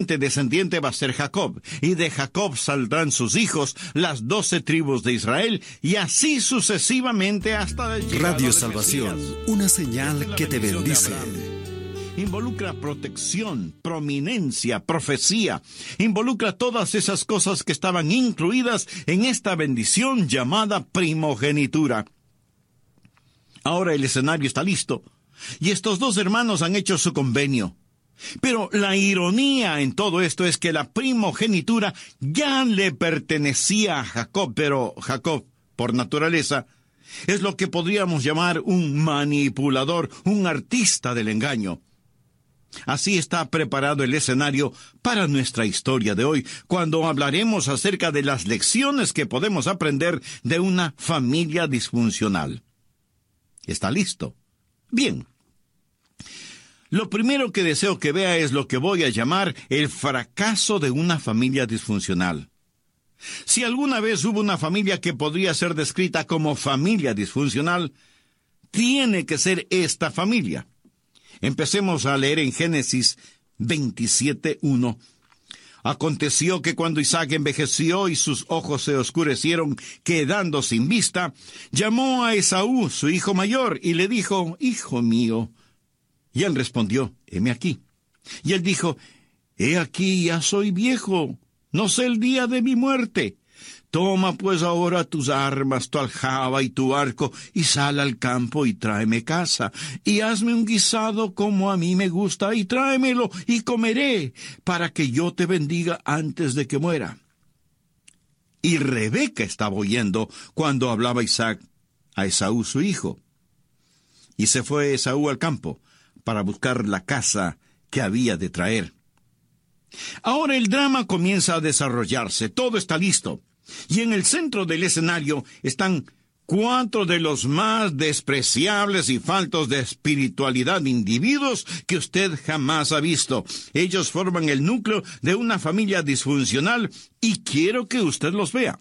descendiente va a ser Jacob, y de Jacob saldrán sus hijos, las 12 tribus de Israel, y así sucesivamente hasta el llegado Radio del Salvación, Mesías. una señal que te bendice. Involucra protección, prominencia, profecía. Involucra todas esas cosas que estaban incluidas en esta bendición llamada primogenitura. Ahora el escenario está listo, y estos dos hermanos han hecho su convenio. Pero la ironía en todo esto es que la primogenitura ya le pertenecía a Jacob, pero Jacob, por naturaleza, es lo que podríamos llamar un manipulador, un artista del engaño. Así está preparado el escenario para nuestra historia de hoy, cuando hablaremos acerca de las lecciones que podemos aprender de una familia disfuncional. ¿Está listo? Bien. Lo primero que deseo que vea es lo que voy a llamar el fracaso de una familia disfuncional. Si alguna vez hubo una familia que podría ser descrita como familia disfuncional, tiene que ser esta familia. Empecemos a leer en Génesis 27:1. Aconteció que cuando Isaac envejeció y sus ojos se oscurecieron, quedando sin vista, llamó a Esaú, su hijo mayor, y le dijo: «Hijo mío». Y él respondió: «Heme aquí». Y él dijo: «He aquí, ya soy viejo, no sé el día de mi muerte. Toma pues ahora tus armas, tu aljaba y tu arco, y sal al campo y tráeme caza, y hazme un guisado como a mí me gusta, y tráemelo, y comeré, para que yo te bendiga antes de que muera». Y Rebeca estaba oyendo cuando hablaba Isaac a Esaú su hijo. Y se fue Esaú al campo para buscar la caza que había de traer. Ahora el drama comienza a desarrollarse, todo está listo. Y en el centro del escenario están 4 de los más despreciables y faltos de espiritualidad individuos que usted jamás ha visto. Ellos forman el núcleo de una familia disfuncional y quiero que usted los vea.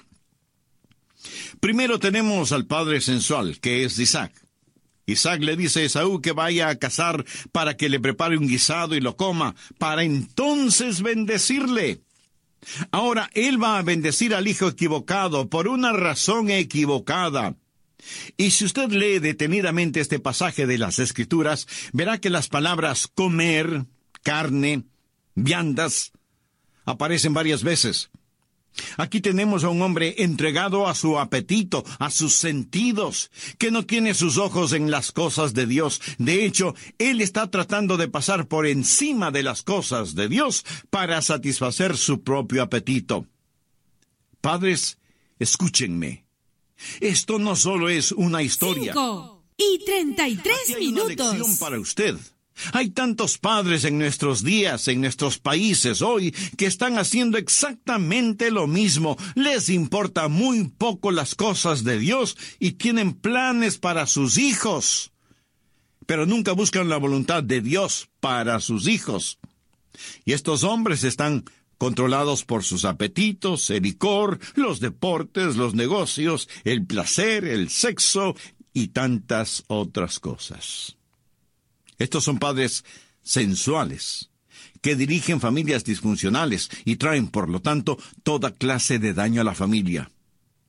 Primero tenemos al padre sensual, que es Isaac. Isaac le dice a Esaú que vaya a cazar para que le prepare un guisado y lo coma, para entonces bendecirle. Ahora, él va a bendecir al hijo equivocado por una razón equivocada. Y si usted lee detenidamente este pasaje de las Escrituras, verá que las palabras comer, carne, viandas, aparecen varias veces. Aquí tenemos a un hombre entregado a su apetito, a sus sentidos, que no tiene sus ojos en las cosas de Dios. De hecho, él está tratando de pasar por encima de las cosas de Dios para satisfacer su propio apetito. Padres, escúchenme. Esto no solo es una historia. 5:33 Aquí hay una minutos. lección para usted. Hay tantos padres en nuestros días, en nuestros países hoy, que están haciendo exactamente lo mismo. Les importa muy poco las cosas de Dios y tienen planes para sus hijos, pero nunca buscan la voluntad de Dios para sus hijos. Y estos hombres están controlados por sus apetitos, el licor, los deportes, los negocios, el placer, el sexo y tantas otras cosas. Estos son padres sensuales, que dirigen familias disfuncionales y traen, por lo tanto, toda clase de daño a la familia.